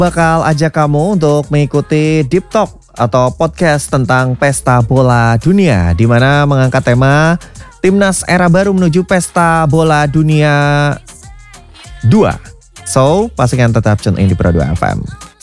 bakal ajak kamu untuk mengikuti Deep Talk atau podcast tentang Pesta Bola Dunia, di mana mengangkat tema Timnas Era Baru menuju Pesta Bola Dunia 2. So, pastikan tetap tune in di Pro 2 FM.